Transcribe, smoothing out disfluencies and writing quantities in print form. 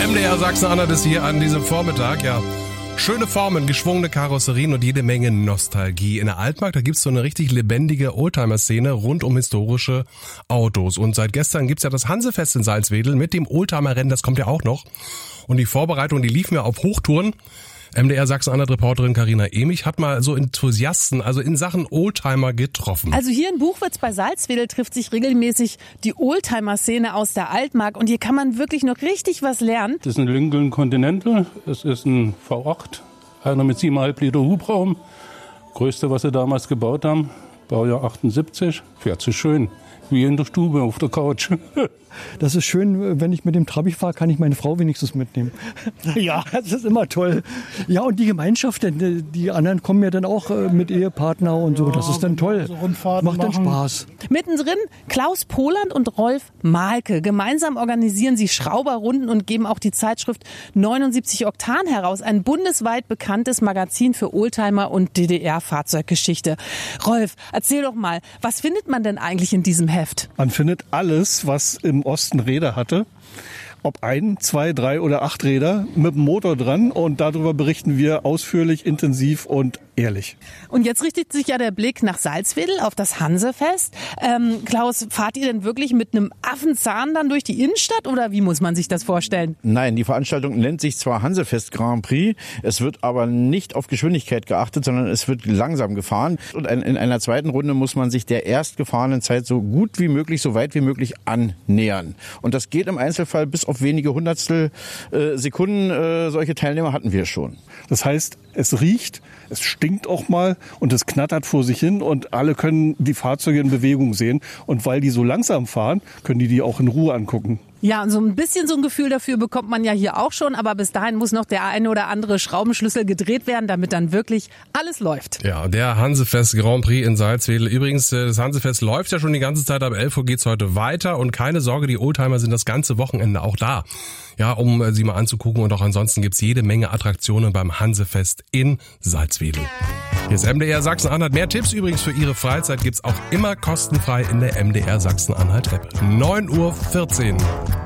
MDR Sachsen-Anhalt ist hier an diesem Vormittag, ja. Schöne Formen, geschwungene Karosserien und jede Menge Nostalgie. In der Altmark, da gibt's so eine richtig lebendige Oldtimer-Szene rund um historische Autos. Und seit gestern gibt's ja das Hansefest in Salzwedel mit dem Oldtimer-Rennen, das kommt ja auch noch. Und die Vorbereitung, die liefen ja auf Hochtouren. MDR Sachsen-Anhalt-Reporterin Carina Emich hat mal so Enthusiasten, also in Sachen Oldtimer getroffen. Also hier in Buchwitz bei Salzwedel trifft sich regelmäßig die Oldtimer-Szene aus der Altmark und hier kann man wirklich noch richtig was lernen. Das ist ein Lincoln Continental, das ist ein V8, einer mit 7,5 Liter Hubraum. Größte, was sie damals gebaut haben, Baujahr 78, fährt sich schön. Wie in der Stube auf der Couch. Das ist schön, wenn ich mit dem Trabi fahre, kann ich meine Frau wenigstens mitnehmen. Ja, das ist immer toll. Ja, und die Gemeinschaft, denn die anderen kommen ja dann auch mit Ehepartner und so. Das ist dann toll. Macht dann Spaß. Mittendrin Klaus Poland und Rolf Mahlke. Gemeinsam organisieren sie Schrauberrunden und geben auch die Zeitschrift 79 Oktan heraus. Ein bundesweit bekanntes Magazin für Oldtimer und DDR-Fahrzeuggeschichte. Rolf, erzähl doch mal, was findet man denn eigentlich in diesem Heft? Man findet alles, was im Osten Räder hatte. Ob 1, 2, 3 oder 8 Räder mit dem Motor dran. Und darüber berichten wir ausführlich, intensiv und ehrlich. Und jetzt richtet sich ja der Blick nach Salzwedel auf das Hansefest. Klaus, fahrt ihr denn wirklich mit einem Affenzahn dann durch die Innenstadt oder wie muss man sich das vorstellen? Nein, die Veranstaltung nennt sich zwar Hansefest Grand Prix, es wird aber nicht auf Geschwindigkeit geachtet, sondern es wird langsam gefahren. Und in einer zweiten Runde muss man sich der erst gefahrenen Zeit so gut wie möglich, so weit wie möglich annähern. Und das geht im Einzelfall bis auf wenige Hundertstel Sekunden. Solche Teilnehmer hatten wir schon. Das heißt, es riecht, es stinkt auch mal und es knattert vor sich hin und alle können die Fahrzeuge in Bewegung sehen. Und weil die so langsam fahren, können die auch in Ruhe angucken. Ja, und so ein bisschen so ein Gefühl dafür bekommt man ja hier auch schon, aber bis dahin muss noch der eine oder andere Schraubenschlüssel gedreht werden, damit dann wirklich alles läuft. Ja, der Hansefest Grand Prix in Salzwedel. Übrigens, das Hansefest läuft ja schon die ganze Zeit, ab 11 Uhr geht's heute weiter und keine Sorge, die Oldtimer sind das ganze Wochenende auch da. Ja, um sie mal anzugucken und auch ansonsten gibt's jede Menge Attraktionen beim Hansefest in Salzwedel. Hier ist MDR Sachsen-Anhalt. Mehr Tipps übrigens für Ihre Freizeit gibt's auch immer kostenfrei in der MDR Sachsen-Anhalt App. 9:14 Uhr.